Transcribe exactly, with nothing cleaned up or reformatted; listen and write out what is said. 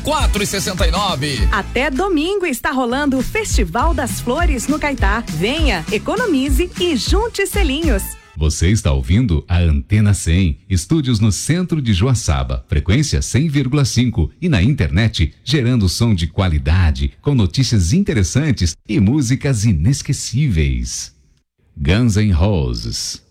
quatro e sessenta e nove. Até domingo está rolando o Festival das Flores no Caetá. Venha, economize e junte selinhos. Você está ouvindo a Antena cem, estúdios no centro de Joaçaba, frequência cem vírgula cinco e na internet, gerando som de qualidade, com notícias interessantes e músicas inesquecíveis. Guns N' Roses.